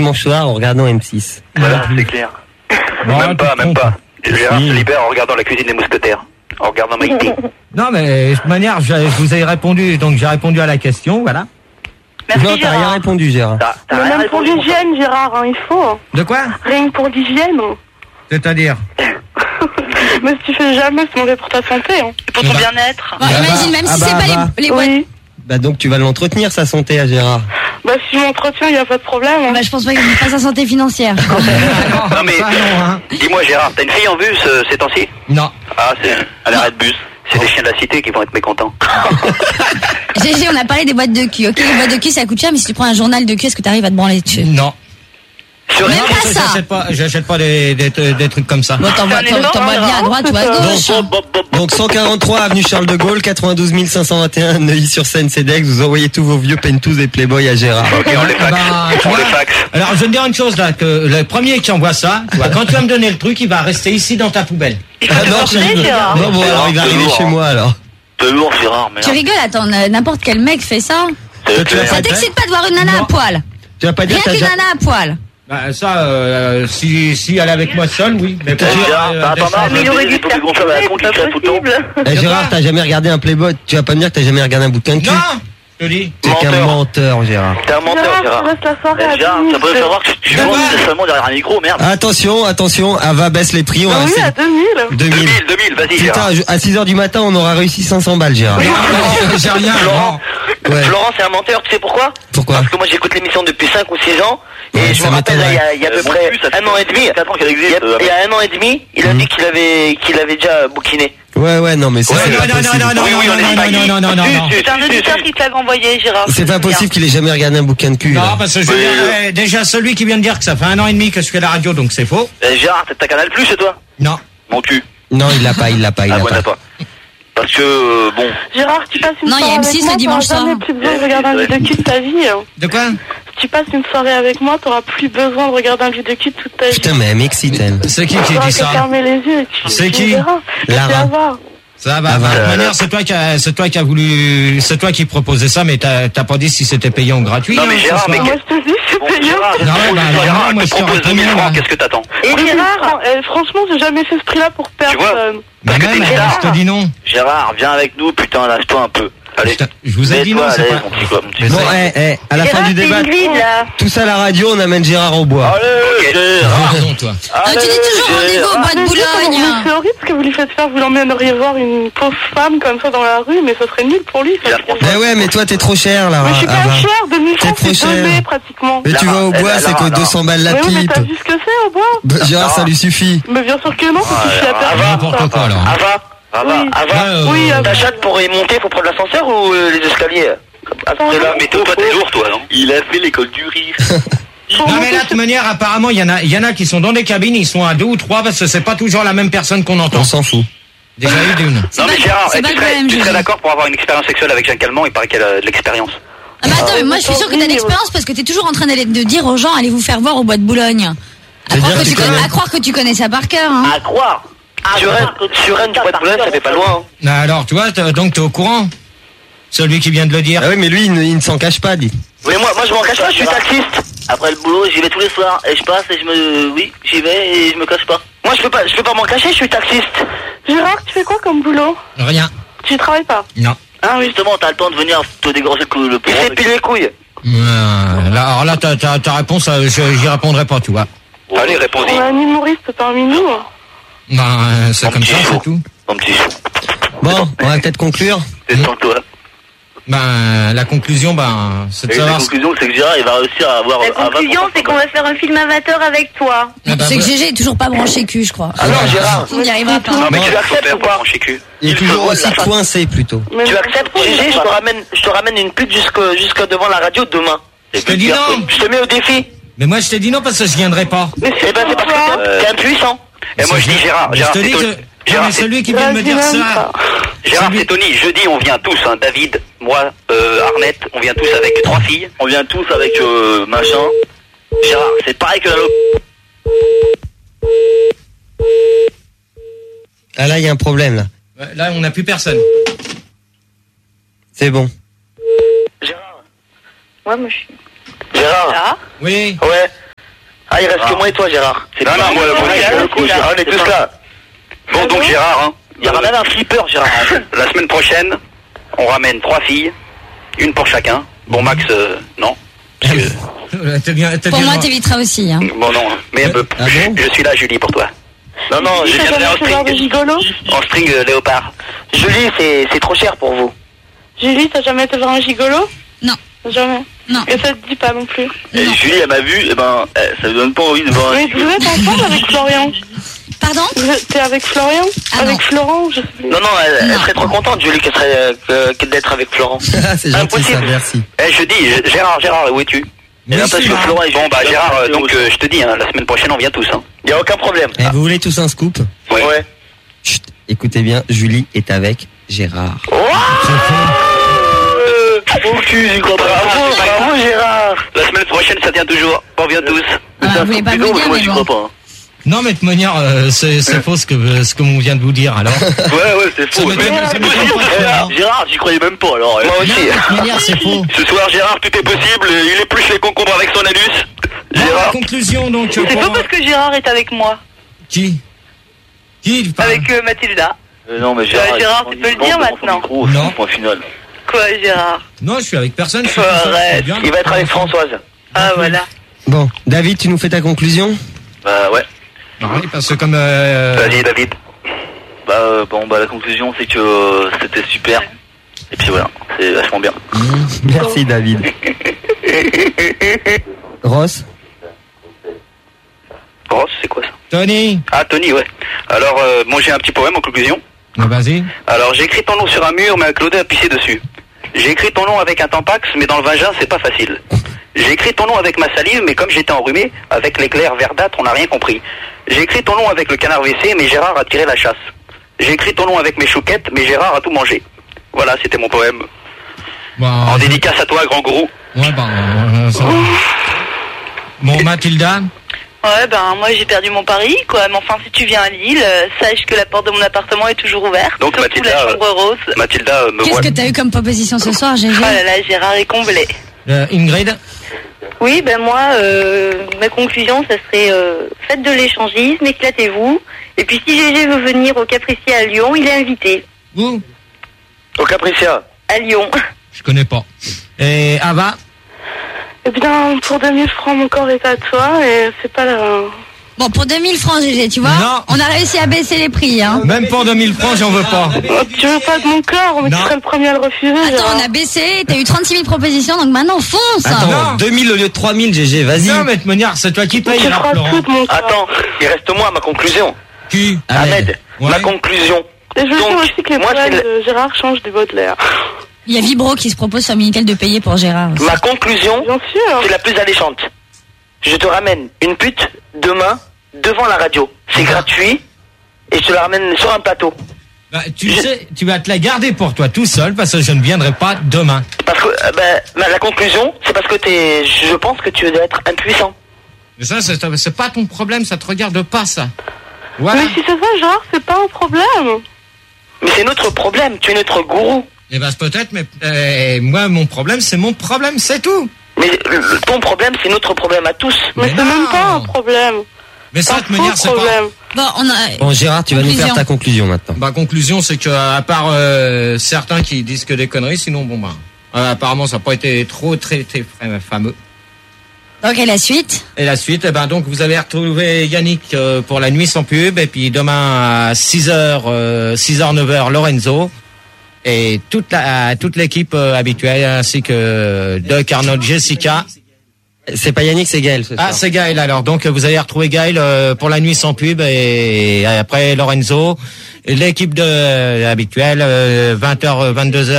dimanche soir en regardant M6. Voilà, c'est clair. Non, même pas. Gérard se libère en regardant la cuisine des mousquetaires. En regardant Mikey. Non, mais de toute manière, je vous ai répondu, donc j'ai répondu à la question, voilà. Merci, Non, t'as rien répondu, Gérard. Mais même pour l'hygiène, Gérard, hein, il faut. De quoi? Rien que pour l'hygiène. C'est-à-dire? Mais si tu fais jamais, c'est mauvais pour ta santé. Hein. Et pour ton bien-être. Bon, imagine, même si c'est pas les boîtes. Oui. Bah donc tu vas l'entretenir sa santé à Gérard. Bah si je m'entretiens, il n'y a pas de problème. Hein. Bah, je pense pas qu'il n'y ait pas sa santé financière. Non mais, hein. dis-moi Gérard, t'as une fille en vue ces temps-ci? Non. Ah, c'est à l'arrêt de bus. C'est des chiens de la cité qui vont être mécontents. GG, on a parlé des boîtes de cul. Ok, les boîtes de cul, ça coûte cher, mais si tu prends un journal de cul, est-ce que tu arrives à te branler dessus? Non. Même pas ça. J'achète pas des trucs comme ça. Bon, t'envoies bien à droite ou à gauche. Donc 143 avenue Charles de Gaulle, 92 521 Neuilly-sur-Seine, CEDEX. Vous envoyez tous vos vieux pentous et Playboy à Gérard. Ok, on les fax. On les fax. Alors je vais te dire une chose là, que le premier qui envoie ça, tu vois, quand tu vas me donner le truc, il va rester ici dans ta poubelle. Non, bon, alors il va arriver chez moi alors. C'est lourd Gérard, merde. Tu rigoles, attends, n'importe quel mec fait ça. Ça t'excite pas de voir une nana à poil? Tu vas pas dire Rien qu'une nana à poil. Bah ça, si elle est avec moi seule, oui. Mais pour Mais il aurait dû faire Gérard, t'as jamais regardé un Playboy? Tu vas pas me dire que t'as jamais regardé un bouquin de cul? Non, je te dis. T'es qu'un menteur, Gérard. T'es un menteur Gérard. Gérard, ça peut savoir que tu vends seulement derrière un micro, merde. Attention, Ava baisse les prix. On va oui, à 2000. 2000, vas-y Putain, Gérard. à 6h du matin, on aura réussi 500 balles, Gérard. J'ai rien. Ouais. Florent, c'est un menteur, tu sais pourquoi? Pourquoi? Parce que moi j'écoute l'émission depuis 5 ou 6 ans. Et Ouais, je ça me rappelle, m'étonnerait. il y a à peu près un an et demi. Il y a un an et demi, il a dit qu'il avait déjà bouquiné. Ouais, non, mais c'est Non. C'est un auditeur qui te l'avait envoyé, Gérard. C'est pas possible qu'il ait jamais regardé un bouquin de cul. Non, là. parce que je veux dire, déjà celui qui vient de dire que ça fait 1 an et demi que je fais la radio, donc c'est faux. Gérard, t'as Canal Plus chez toi? Non. Mon cul. Non, il l'a pas. Ah, ouais, t'as pas. Parce que, bon. Gérard, tu passes une Non, il y a soirée M6 avec moi, le dimanche t'auras soir. jamais plus besoin de regarder un vidéo de cul de ta vie. De quoi? Si tu passes une soirée avec moi, t'auras plus besoin de regarder un vidéo de cul toute ta vie. Putain, mais elle m'excite, elle. C'est qui T'auras dit qu'à ça? fermer les yeux et tu C'est tu qui? verras. Lara. Tu vas voir. Ça va. De toute manière, c'est toi qui as voulu, c'est toi qui proposais ça, mais t'as pas dit si c'était payant ou gratuit. Non, mais Gérard, mais Moi, je te dis, c'est payant. Gérard, moi, je te je te propose 2000 réponds, francs, là. qu'est-ce que t'attends? Et Gérard, franchement, j'ai jamais fait ce prix-là pour Tu vois? personne. Parce que Même, t'es une star. je te dis non. Gérard, viens avec nous, putain, lâche-toi un peu. Allez. Putain, je vous ai dit Mets-toi non, à c'est l'aise, pas. mon petit quoi, mon petit Bon, quoi. à la fin du débat, tout ça à la radio, on amène Gérard au bois. Allez, Gérard. Pardon, toi. Tu dis toujours rendez-vous au bois de Mais Boulogne. c'est horrible ce que vous lui faites faire. Vous l'emmèneriez voir une pauvre femme comme ça dans la rue, mais ça serait nul pour lui. Ça. Mais ouais, mais toi, t'es trop cher, là. Mais je suis pas cher, 2000 francs, trop c'est cher. donné pratiquement. Mais tu vas au bois, c'est que 200 balles la Mais oui, mais pipe. t'as vu ce que c'est au bois? Bah, Gérard, ça lui suffit. Mais bien sûr que non, ça suffit à personne. N'importe quoi, alors. Oui. Oui, Ta chatte pour y monter, faut prendre l'ascenseur ou les escaliers? Après là, mais toi, t'es lourd, toi, non? Il a fait l'école du rire. Non, mais là, de toute manière, apparemment, il y en a qui sont dans des cabines, ils sont à 2 ou 3 parce que c'est pas toujours la même personne qu'on entend. On s'en fout. Déjà eu d'une. Non, mais Gérard, c'est pas le problème, tu Julie. serais d'accord pour avoir une expérience sexuelle avec Jean Calment? Il paraît qu'elle a de l'expérience. Ah bah attends, mais moi je suis sûre que t'as l'expérience parce que t'es toujours en train de dire aux gens allez vous faire voir au bois de Boulogne. À croire que tu connais ça par cœur. Hein. À croire. Sur Rennes, du bois de Boulogne, ça fait pas loin. Ah, alors, tu vois, donc t'es au courant? Celui qui vient de le dire. Ah oui, mais lui, il ne s'en cache pas, dit. Oui, moi je m'en cache pas, je suis taxiste. Après le boulot, j'y vais tous les soirs. Et je passe et j'y vais et je me cache pas. Moi je peux pas m'en cacher, je suis taxiste. Gérard, tu fais quoi comme boulot? Rien. Tu travailles pas? Non. Ah oui, justement, t'as le temps de venir te dégorger le poumon. Il s'est pilé les couilles. Alors là, ta réponse, j'y répondrai pas, tu vois. Allez, réponds-y. On a un humoriste parmi nous. Ben, c'est comme ça, c'est tout. Mon petit chou. Bon, on va peut-être conclure. Détends-toi. Ben, la conclusion, c'est de Et la savoir. conclusion, c'est que Gérard, il va réussir à avoir... La conclusion, c'est qu'on va faire un film amateur avec toi. Ah bah, C'est que GG est toujours pas branché cul, je crois. Alors, Gérard. On n'y arrivera pas. Non, mais tu Bon. acceptes ou pas? Il est toujours aussi coincé, plutôt. Tu acceptes, GG, je te ramène une pute jusque devant la radio demain. Je te dis non. Je te mets au défi. Mais moi, je t'ai dit non parce que je viendrai pas. Eh ben, c'est parce que t'es impuissant. Et moi, je dis Gérard, Je te dis que. Non, mais celui qui vient de me dire ça. Gérard, c'est Tony. Jeudi, on vient tous, hein. David, moi, Arnette, on vient tous avec 3 filles. On vient tous avec machin. Gérard, c'est pareil que la loc. Ah là, il y a un problème, là. Là, on n'a plus personne. C'est bon. Gérard. Ouais, moi je suis. Gérard. Là. Oui. Ouais. Ah, il reste que moi et toi, Gérard. Non, moi, on est tous là. Bon, donc Gérard, hein. Il y aura même un flipper, Gérard. La semaine prochaine, on ramène 3 filles, une pour chacun. Bon, Max, non. Pour moi, t'éviteras aussi. Hein. Bon, non, mais je suis là, Julie, pour toi. Non, je viendrai en string léopard. Julie, c'est trop cher pour vous. Julie, t'as jamais été voir un gigolo? Non. Jamais. Non. Et ça te dit pas non plus. Et Julie, elle m'a vu, ça me donne pas envie de voir un gigolo. Mais vous êtes ensemble avec Florian? Pardon? T'es avec Florian? Avec Florent, je sais plus. Non, elle serait trop contente, Julie, d'être avec Florent. C'est gentil, ça, merci. Je dis, Gérard, où es-tu? Parce que Florent est... Bon, Gérard, donc je te dis, hein, la semaine prochaine, on vient tous. Il n'y a aucun problème. Et vous voulez tous un scoop? Ouais. Chut, écoutez bien, Julie est avec Gérard. Au cul du contrat. Bravo, Gérard. La semaine prochaine, ça tient toujours. On vient tous. Vous voulez pas me dire, mais bon. Non, mais de manière, c'est faux ce qu'on vient de vous dire, alors. Ouais, c'est faux. Gérard, j'y croyais même pas, alors. Moi aussi. De manière, c'est faux. Ce soir, Gérard, tout est possible. Il épluche les concombres avec son anus. Gérard. Conclusion, donc. C'est pas parce que Gérard est avec moi. Qui Avec Mathilda. Non, mais Gérard, tu peux le dire maintenant. Non. Point final. Quoi, Gérard? Non, je suis avec personne. Arrête. Il va être avec Françoise. Ah, voilà. Bon, David, tu nous fais ta conclusion? Ouais. Oui, parce que comme... Vas-y, David. La conclusion, c'est que c'était super. Et puis voilà, c'est vachement bien. Merci, David. Ross, c'est quoi ça? Tony. Ah, Tony, ouais. Alors, j'ai un petit poème en conclusion. Vas-y. Alors, j'ai écrit ton nom sur un mur, mais Claude a pissé dessus. J'ai écrit ton nom avec un tampax, mais dans le vagin, c'est pas facile. J'ai écrit ton nom avec ma salive, mais comme j'étais enrhumé, avec l'éclair verdâtre, on n'a rien compris. J'ai écrit ton nom avec le canard WC, mais Gérard a tiré la chasse. J'ai écrit ton nom avec mes chouquettes, mais Gérard a tout mangé. Voilà, c'était mon poème. En dédicace à toi, grand gourou. Ouais, ça va. Bon, Mathilda. Ouais, moi j'ai perdu mon pari, quoi. Mais enfin, si tu viens à Lille, sache que la porte de mon appartement est toujours ouverte. Donc Mathilda, la chambre rose. Mathilda, Qu'est-ce que t'as eu comme proposition ce soir, GG? Oh là là, Gérard est comblé. Ingrid. Oui, moi, ma conclusion, ça serait faites de l'échangisme, éclatez-vous. Et puis si GG veut venir au Capricia à Lyon, il est invité. Où? Au Capricia. À Lyon. Je connais pas. Et Ava? Eh bien, pour 2000 francs, mon corps est à toi, et c'est pas la... Bon, pour 2000 francs, GG, tu vois, non. On a réussi à baisser les prix, hein. Même pour 2000 francs, j'en veux pas. Tu veux pas de mon corps, mais tu serais le premier à le refuser. Attends, on a baissé, t'as eu 36 000 propositions, donc maintenant, fonce. Attends, 2000 au lieu de 3000, GG, vas-y. Non, mais de manière, c'est toi qui payes, là, Florent. Attends, il reste moi, ma conclusion. Qui? Ahmed, ma conclusion. Et je veux dire aussi que les poèmes de Gérard changent du Baudelaire. Il y a Vibro qui se propose sur Minitel de payer pour Gérard aussi. Ma conclusion, c'est la plus alléchante. Je te ramène une pute demain devant la radio. C'est gratuit et je te la ramène sur un plateau. Tu sais, tu vas te la garder pour toi tout seul parce que je ne viendrai pas demain. Parce que la conclusion, c'est parce que je pense que tu dois être impuissant. Mais ça, c'est pas ton problème, ça te regarde pas, ça. Voilà. Mais si c'est ça, Gérard, c'est pas un problème. Mais c'est notre problème, tu es notre gourou. Eh ben, peut-être, mais moi, mon problème, c'est mon problème, c'est tout. Mais ton problème, c'est notre problème à tous. Mais c'est même pas un problème. Mais ça, de manière, c'est pas... Bon, Gérard, tu vas nous faire ta conclusion maintenant. Conclusion, c'est que à part certains qui disent que des conneries, sinon, apparemment, ça n'a pas été très fameux. Donc, et la suite? Et la suite, donc, vous allez retrouver Yannick pour la nuit sans pub, et puis demain à 6h, 9h, Lorenzo. Et toute l'équipe habituelle, ainsi que Doc, Arnold, Jessica. C'est pas Yannick, c'est Gaël ce soir. Ah, c'est Gaël alors. Donc vous allez retrouver Gaël pour la nuit sans pub et après Lorenzo. L'équipe habituelle, 20h,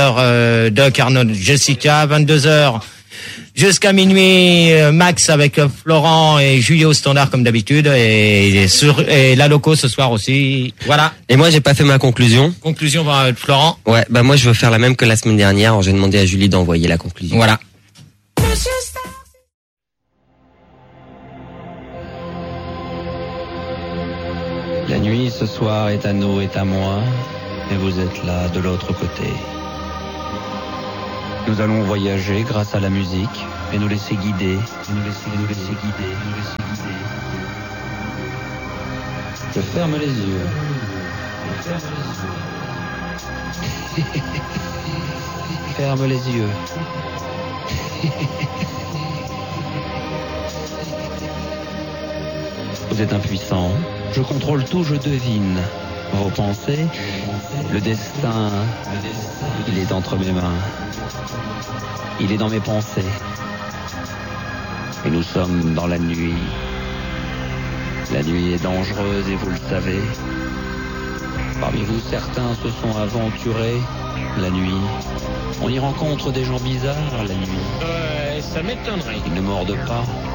22h, Doc, Arnold, Jessica, 22h jusqu'à minuit, Max avec Florent et Julie au standard comme d'habitude et la loco ce soir aussi. Voilà. Et moi, j'ai pas fait ma conclusion. Conclusion de Florent. Ouais, moi je veux faire la même que la semaine dernière. Alors j'ai demandé à Julie d'envoyer la conclusion. Voilà. La nuit ce soir est à nous, est à moi, et vous êtes là de l'autre côté. Nous allons voyager grâce à la musique et nous laisser guider, nous laisser guider. Je ferme les yeux. Ferme les yeux. Vous êtes impuissant. Je contrôle tout, je devine vos pensées. Le destin, il est entre mes mains. Il est dans mes pensées. Et nous sommes dans la nuit. La nuit est dangereuse et vous le savez. Parmi vous, certains se sont aventurés la nuit. On y rencontre des gens bizarres la nuit. Ça m'étonnerait. Ils ne mordent pas.